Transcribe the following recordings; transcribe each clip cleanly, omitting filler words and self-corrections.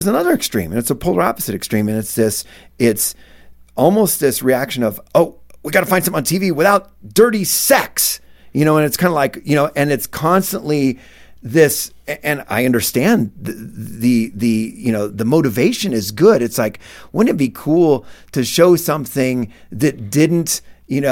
another extreme, and it's a polar opposite extreme, and it's almost this reaction of, oh, we got to find something on TV without dirty sex, and it's kind of like, and it's constantly this, and I understand the motivation is good. It's like, wouldn't it be cool to show something that didn't,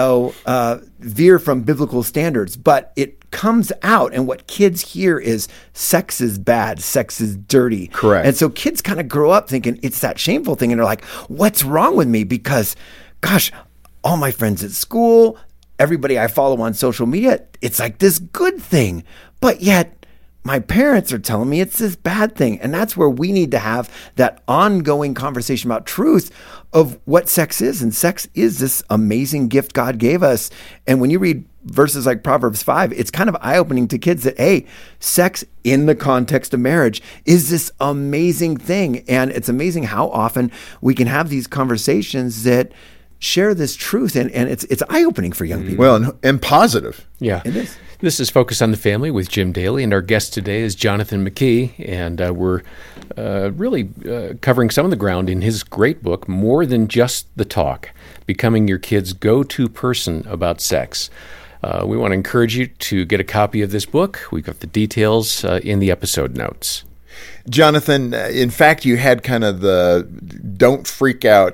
veer from biblical standards, but it comes out, and what kids hear is sex is bad, sex is dirty. Correct. And so kids kind of grow up thinking it's that shameful thing, and they're like, what's wrong with me? Because, gosh, all my friends at school, everybody I follow on social media, it's like this good thing, but yet my parents are telling me it's this bad thing. And that's where we need to have that ongoing conversation about truth of what sex is. And sex is this amazing gift God gave us. And when you read verses like Proverbs 5, it's kind of eye-opening to kids that, hey, sex in the context of marriage is this amazing thing. And it's amazing how often we can have these conversations that share this truth, and it's eye-opening for young people. Well, and positive. Yeah. It is. This is Focus on the Family with Jim Daly, and our guest today is Jonathan McKee, and we're really covering some of the ground in his great book, More Than Just the Talk, Becoming Your Kid's Go-To Person About Sex. We want to encourage you to get a copy of this book. We've got the details in the episode notes. Jonathan, in fact, you had kind of the don't freak out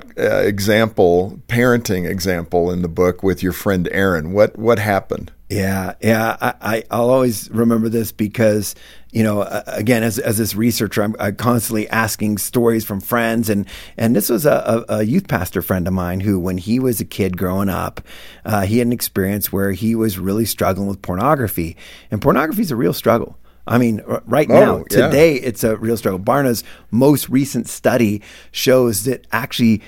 parenting example in the book with your friend Aaron. What happened? Yeah. I'll always remember this because, again, as this researcher, I'm constantly asking stories from friends. And this was a youth pastor friend of mine who, when he was a kid growing up, he had an experience where he was really struggling with pornography. And pornography is a real struggle. I mean, right now, today, it's a real struggle. Barna's most recent study shows that actually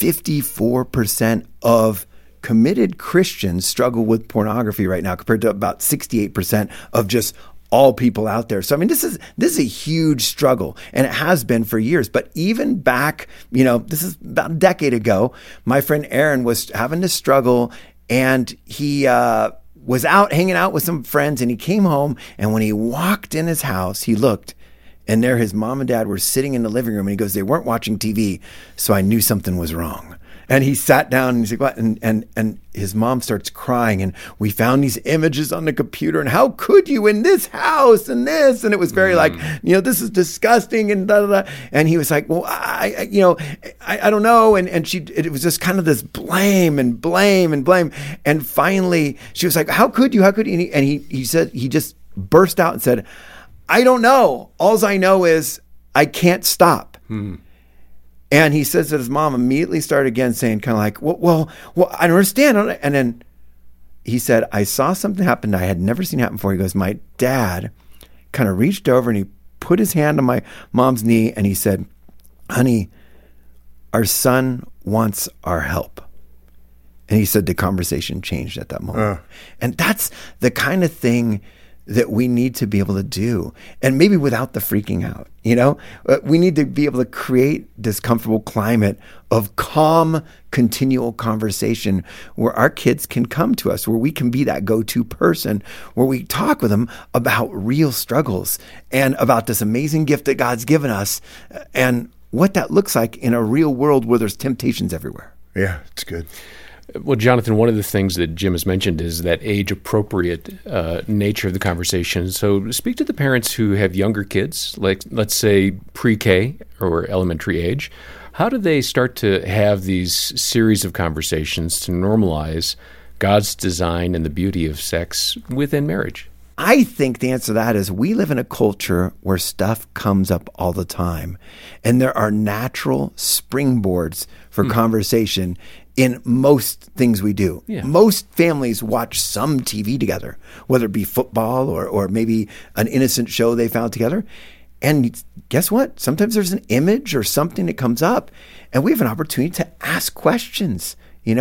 54% of committed Christians struggle with pornography right now, compared to about 68% of just all people out there. So, I mean, this is a huge struggle, and it has been for years. But even back, this is about a decade ago, my friend Aaron was having to struggle, and he was out hanging out with some friends, and he came home, and when he walked in his house, he looked, and there his mom and dad were sitting in the living room, and he goes, they weren't watching TV, so I knew something was wrong. And he sat down, and he's like, what? And his mom starts crying, and we found these images on the computer, and how could you in this house and this? And it was very like, this is disgusting, and da da da. And he was like, well, I don't know. And it was just kind of this blame. And finally, she was like, how could you? And he said, he just burst out and said, I don't know. All I know is I can't stop. And he says that his mom immediately started again saying kind of like, well, I don't understand. And then he said, I saw something happen I had never seen happen before. He goes, my dad kind of reached over and he put his hand on my mom's knee and he said, honey, our son wants our help. And he said the conversation changed at that moment. And that's the kind of thing that we need to be able to do, and maybe without the freaking out, we need to be able to create this comfortable climate of calm, continual conversation where our kids can come to us, where we can be that go-to person, where we talk with them about real struggles and about this amazing gift that God's given us and what that looks like in a real world where there's temptations everywhere. Yeah, it's good. Well, Jonathan, one of the things that Jim has mentioned is that age-appropriate nature of the conversation. So speak to the parents who have younger kids, like let's say pre-K or elementary age. How do they start to have these series of conversations to normalize God's design and the beauty of sex within marriage? I think the answer to that is we live in a culture where stuff comes up all the time, and there are natural springboards for conversation in most things we do. Yeah. Most families watch some TV together, whether it be football or maybe an innocent show they found together. And guess what? Sometimes there's an image or something that comes up, and we have an opportunity to ask questions,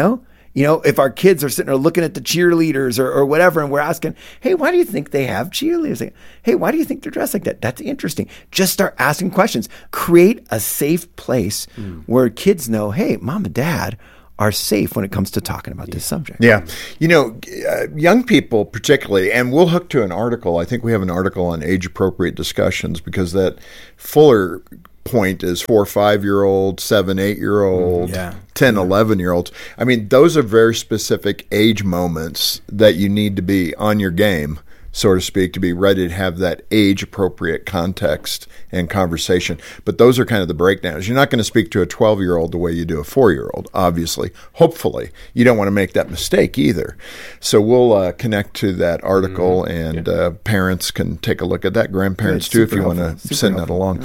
if our kids are sitting there looking at the cheerleaders or whatever, and we're asking, hey, why do you think they have cheerleaders? Like, hey, why do you think they're dressed like that? That's interesting. Just start asking questions. Create a safe place where kids know, hey, mom and dad are safe when it comes to talking about this subject. Yeah. Young people particularly, and we'll hook to an article. I think we have an article on age-appropriate discussions because that fuller point is 4 or 5-year-old, 7, 8-year-old, Yeah. 10, 11-year-olds. I mean, those are very specific age moments that you need to be on your game, so to speak, to be ready to have that age-appropriate context and conversation. But those are kind of the breakdowns. You're not going to speak to a 12-year-old the way you do a 4-year-old, obviously. Hopefully. You don't want to make that mistake either. So we'll connect to that article, and parents can take a look at that. Grandparents, too, if you want to send that along.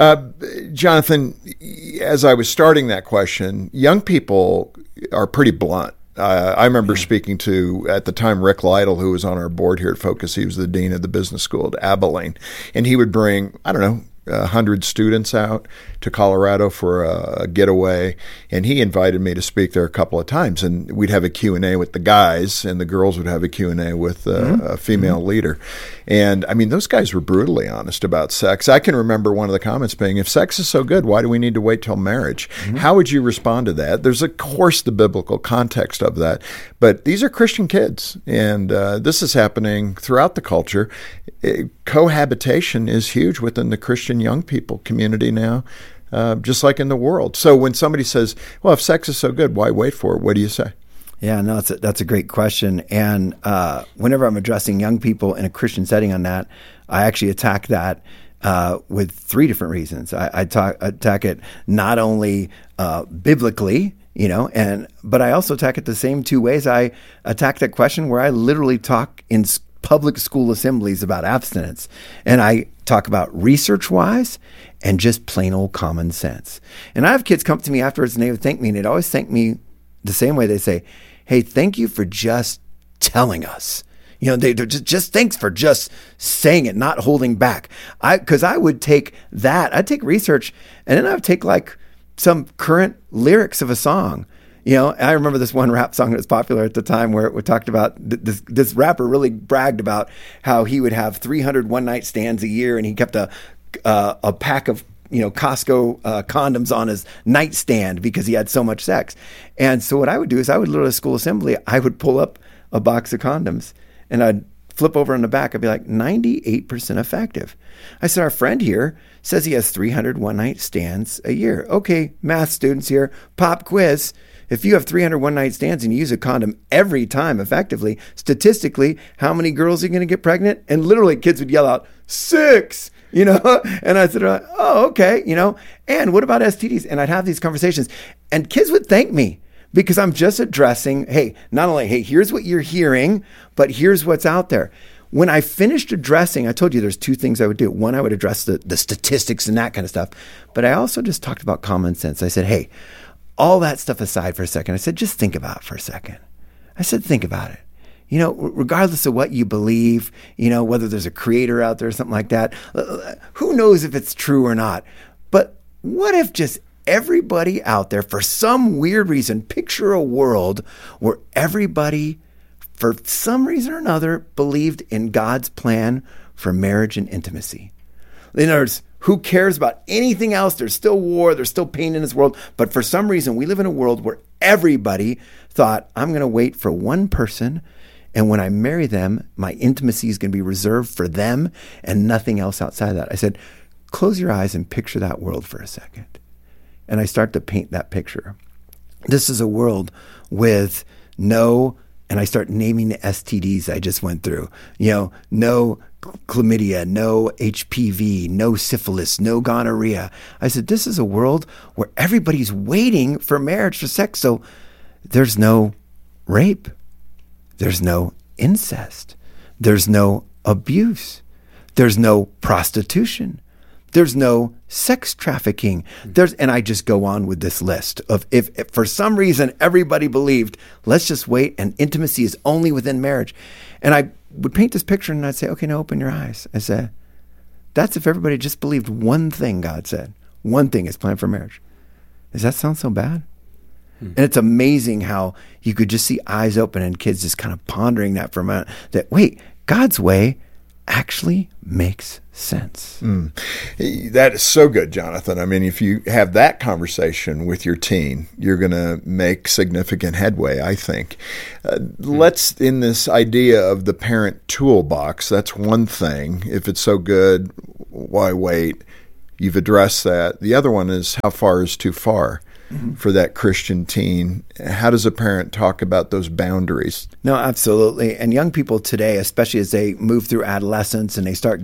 Jonathan, as I was starting that question, young people are pretty blunt. I remember speaking to, at the time, Rick Lytle, who was on our board here at Focus. He was the dean of the business school at Abilene. And he would bring, 100 students out to Colorado for a getaway, and he invited me to speak there a couple of times, and we'd have a Q&A with the guys, and the girls would have a Q&A with a female leader. And I mean, those guys were brutally honest about sex. I can remember one of the comments being, if sex is so good, why do we need to wait till marriage? How would you respond to that? There's, of course, the biblical context of that, but these are Christian kids, and this is happening throughout the culture. Cohabitation is huge within the Christian young people community now, just like in the world. So when somebody says, well, if sex is so good, why wait for it? What do you say? Yeah, no, that's a great question. And whenever I'm addressing young people in a Christian setting on that, I actually attack that with 3 different reasons. I attack it not only biblically, but I also attack it the same 2 ways. I attack that question where I literally talk in public school assemblies about abstinence. And I talk about research-wise and just plain old common sense. And I have kids come to me afterwards and they would thank me, and they'd always thank me the same way. They say, hey, thank you for just telling us. They're just thanks for just saying it, not holding back. Because I would take that, I'd take research, and then I would take like some current lyrics of a song. I remember this one rap song that was popular at the time where it talked about this rapper really bragged about how he would have 300 one-night stands a year, and he kept a pack of Costco condoms on his nightstand because he had so much sex. And so what I would do is I would literally at school assembly, I would pull up a box of condoms and I'd flip over on the back. I'd be like, 98% effective. I said, our friend here says he has 300 one-night stands a year. Okay, math students here, pop quiz. If you have 300 one-night stands and you use a condom every time effectively, statistically, how many girls are you going to get pregnant? And literally kids would yell out, 6, And I said, oh, okay, and what about STDs? And I'd have these conversations, and kids would thank me because I'm just addressing, hey, not only, hey, here's what you're hearing, but here's what's out there. When I finished addressing, I told you there's 2 things I would do. One, I would address the statistics and that kind of stuff, but I also just talked about common sense. I said, hey, all that stuff aside for a second, I said, just think about it for a second. I said, think about it. Regardless of what you believe, whether there's a creator out there or something like that, who knows if it's true or not. But what if just everybody out there, for some weird reason, picture a world where everybody, for some reason or another, believed in God's plan for marriage and intimacy. In other words, who cares about anything else? There's still war, there's still pain in this world. But for some reason, we live in a world where everybody thought, I'm going to wait for one person, and when I marry them, my intimacy is going to be reserved for them and nothing else outside of that. I said, close your eyes and picture that world for a second. And I start to paint that picture. This is a world with and I start naming the STDs I just went through. No chlamydia, no HPV, no syphilis, no gonorrhea. I said, this is a world where everybody's waiting for marriage, for sex. So there's no rape. There's no incest. There's no abuse. There's no prostitution. There's no sex trafficking. And I just go on with this list of if for some reason everybody believed, let's just wait and intimacy is only within marriage. And I would paint this picture and I'd say, okay, now open your eyes. I said, that's if everybody just believed one thing God said. One thing is planned for marriage. Does that sound so bad? And it's amazing how you could just see eyes open and kids just kind of pondering that for a minute, that, wait, God's way actually makes sense. That is so good, Jonathan. I mean, if you have that conversation with your teen, you're going to make significant headway, I think. Let's, in this idea of the parent toolbox, that's one thing. If it's so good, why wait? You've addressed that. The other one is how far is too far for that Christian teen. How does a parent talk about those boundaries? No, absolutely. And young people today, especially as they move through adolescence and they start,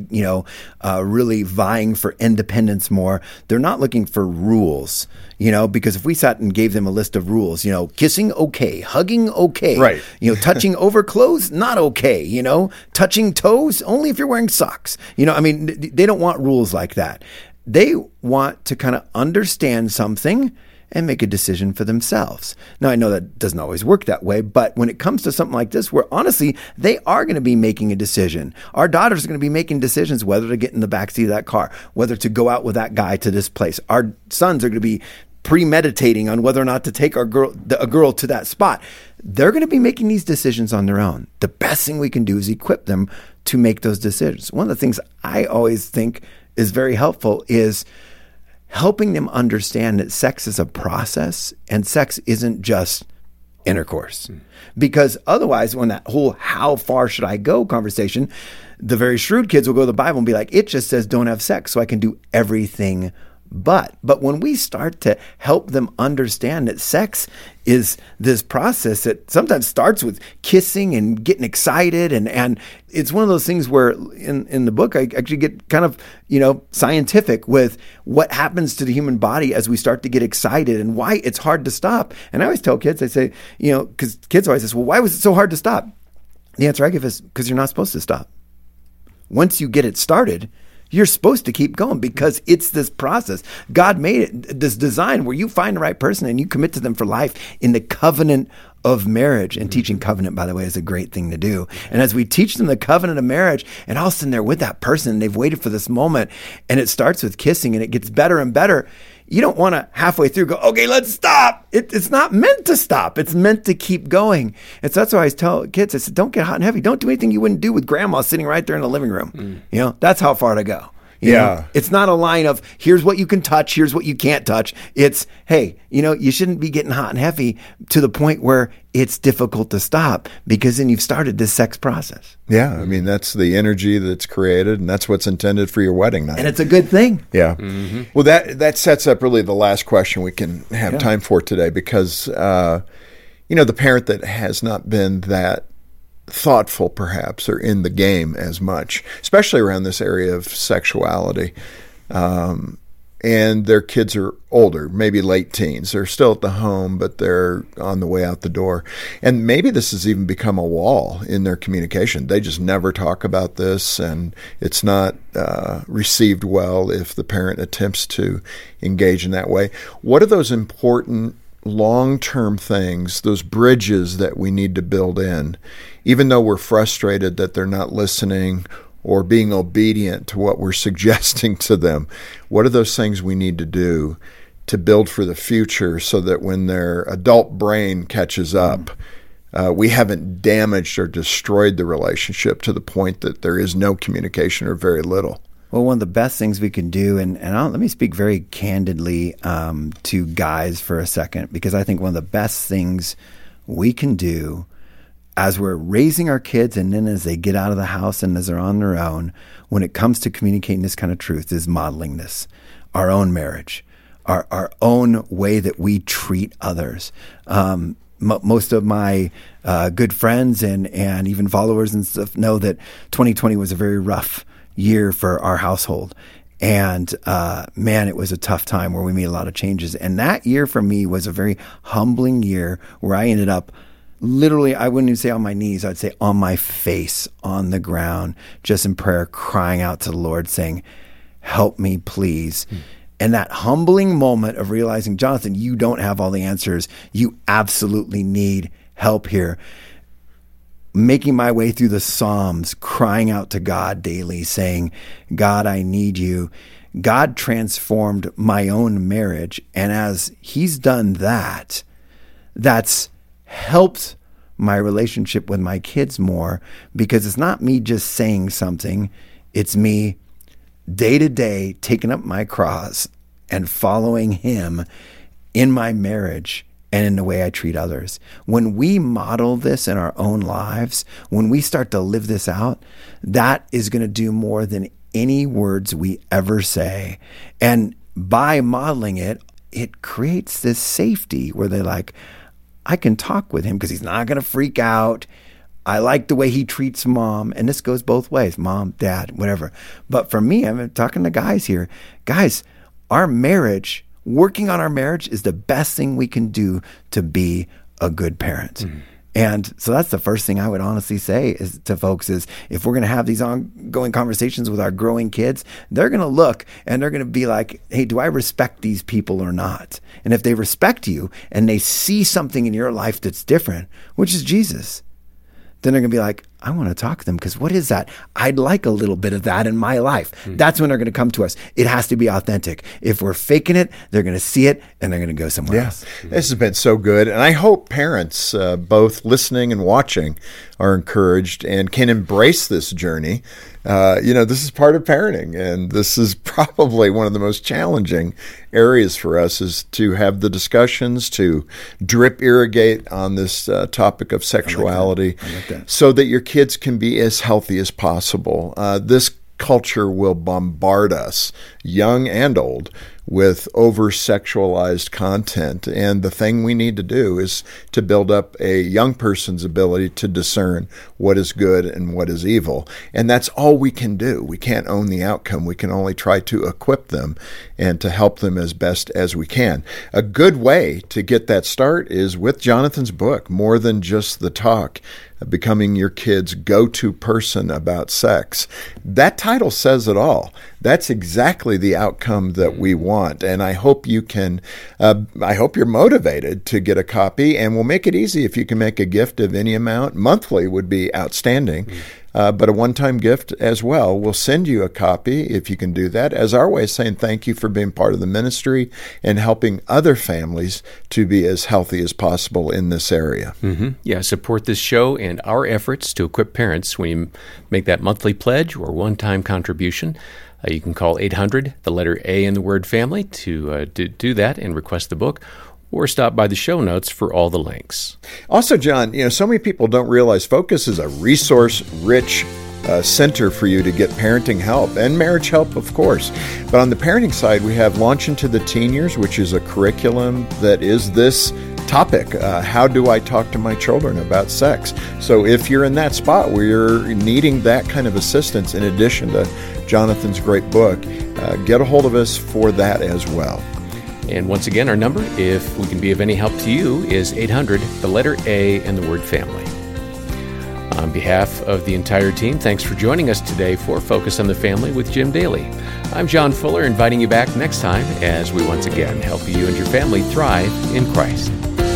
really vying for independence more, they're not looking for rules, because if we sat and gave them a list of rules, kissing, okay, hugging, okay, right. Touching over clothes, not okay, touching toes, only if you're wearing socks. They don't want rules like that. They want to kind of understand something and make a decision for themselves. Now, I know that doesn't always work that way, but when it comes to something like this, where honestly, they are going to be making a decision. Our daughters are going to be making decisions whether to get in the backseat of that car, whether to go out with that guy to this place. Our sons are going to be premeditating on whether or not to take a girl to that spot. They're going to be making these decisions on their own. The best thing we can do is equip them to make those decisions. One of the things I always think is very helpful is helping them understand that sex is a process and sex isn't just intercourse. Because otherwise, when that whole how far should I go conversation, the very shrewd kids will go to the Bible and be like, it just says don't have sex so I can do everything but when we start to help them understand that sex is this process that sometimes starts with kissing and getting excited, and it's one of those things where in the book I actually get kind of scientific with what happens to the human body as we start to get excited and why it's hard to stop. And I always tell kids, I say, because kids always say, well, why was it so hard to stop? The answer I give is because you're not supposed to stop. Once you get it started, you're supposed to keep going because it's this process. God made it, this design where you find the right person and you commit to them for life in the covenant of marriage. And teaching covenant, by the way, is a great thing to do. And as we teach them the covenant of marriage, and all of a sudden they're with that person, and they've waited for this moment, and it starts with kissing and it gets better and better. You don't want to halfway through go, okay, let's stop. It's not meant to stop. It's meant to keep going. And so that's why I tell kids, I said, don't get hot and heavy. Don't do anything you wouldn't do with grandma sitting right there in the living room. That's how far to go. You know? It's not a line of here's what you can touch, here's what you can't touch. It's, hey, you shouldn't be getting hot and heavy to the point where it's difficult to stop because then you've started this sex process. Yeah, I mean, that's the energy that's created, and that's what's intended for your wedding night. And it's a good thing. Yeah. Mm-hmm. Well, that sets up really the last question we can have time for today because, the parent that has not been that thoughtful perhaps or in the game as much, especially around this area of sexuality. And their kids are older, maybe late teens. They're still at the home, but they're on the way out the door. And maybe this has even become a wall in their communication. They just never talk about this, and it's not received well if the parent attempts to engage in that way. What are those important long-term things, those bridges that we need to build in, even though we're frustrated that they're not listening or being obedient to what we're suggesting to them? What are those things we need to do to build for the future so that when their adult brain catches up, we haven't damaged or destroyed the relationship to the point that there is no communication or very little? Well, one of the best things we can do, and let me speak very candidly to guys for a second, because I think one of the best things we can do as we're raising our kids and then as they get out of the house and as they're on their own, when it comes to communicating this kind of truth, is modeling this, our own marriage, our own way that we treat others. Most of my good friends and even followers and stuff know that 2020 was a very rough year for our household. And man, it was a tough time where we made a lot of changes. And that year for me was a very humbling year where I ended up literally, I wouldn't even say on my knees, I'd say on my face on the ground, just in prayer, crying out to the Lord saying, help me, please. And that humbling moment of realizing, Jonathan, you don't have all the answers. You absolutely need help here. Making my way through the Psalms, crying out to God daily, saying, God, I need you. God transformed my own marriage. And as he's done that, that's helped my relationship with my kids more, because it's not me just saying something. It's me day to day taking up my cross and following him in my marriage and in the way I treat others. When we model this in our own lives, when we start to live this out, that is going to do more than any words we ever say. And by modeling it, it creates this safety where they're like, I can talk with him because he's not going to freak out. I like the way he treats mom. And this goes both ways, mom, dad, whatever. But for me, I'm talking to guys here. Guys, our marriage, working on our marriage is the best thing we can do to be a good parent. Mm-hmm. And so that's the first thing I would honestly say is to folks is if we're going to have these ongoing conversations with our growing kids, they're going to look and they're going to be like, hey, do I respect these people or not? And if they respect you and they see something in your life that's different, which is Jesus, then they're going to be like, I want to talk to them because what is that? I'd like a little bit of that in my life. Mm-hmm. That's when they're going to come to us. It has to be authentic. If we're faking it, they're going to see it and they're going to go somewhere else. Mm-hmm. This has been so good. And I hope parents, both listening and watching, are encouraged and can embrace this journey. This is part of parenting, and this is probably one of the most challenging areas for us is to have the discussions, to drip irrigate on this topic of sexuality so that your kids can be as healthy as possible. This culture will bombard us, young and old, with over-sexualized content. And the thing we need to do is to build up a young person's ability to discern what is good and what is evil. And that's all we can do. We can't own the outcome. We can only try to equip them and to help them as best as we can. A good way to get that start is with Jonathan's book, More Than Just the Talk, Becoming Your Kid's Go-To Person About Sex. That title says it all. That's exactly the outcome that we want. And I hope you can, I hope you're motivated to get a copy, and we'll make it easy if you can make a gift of any amount. Monthly would be outstanding. But a one-time gift as well. We'll send you a copy if you can do that as our way of saying thank you for being part of the ministry and helping other families to be as healthy as possible in this area. Mm-hmm. Yeah, support this show and our efforts to equip parents when you make that monthly pledge or one-time contribution. You can call 800, the letter A in the word family, to do that and request the book, or stop by the show notes for all the links. Also, John, so many people don't realize Focus is a resource-rich center for you to get parenting help and marriage help, of course. But on the parenting side, we have Launch into the Teen Years, which is a curriculum that is this topic. How do I talk to my children about sex? So if you're in that spot where you're needing that kind of assistance, in addition to Jonathan's great book, get a hold of us for that as well. And once again, our number, if we can be of any help to you, is 800, the letter A, and the word family. On behalf of the entire team, thanks for joining us today for Focus on the Family with Jim Daly. I'm John Fuller, inviting you back next time as we once again help you and your family thrive in Christ.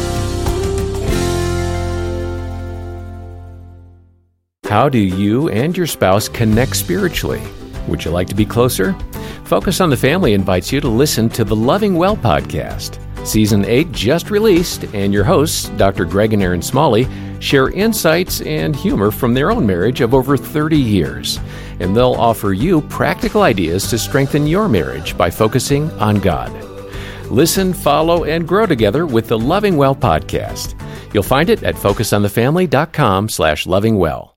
How do you and your spouse connect spiritually? Would you like to be closer? Focus on the Family invites you to listen to the Loving Well podcast. Season 8 just released, and your hosts, Dr. Greg and Erin Smalley, share insights and humor from their own marriage of over 30 years. And they'll offer you practical ideas to strengthen your marriage by focusing on God. Listen, follow, and grow together with the Loving Well podcast. You'll find it at focusonthefamily.com/lovingwell.